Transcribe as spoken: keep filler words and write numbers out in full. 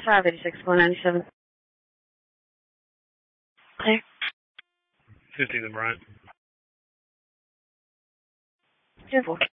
five, eighty-six, four ninety-seven. Clear. fifteen and Bryant. ten four.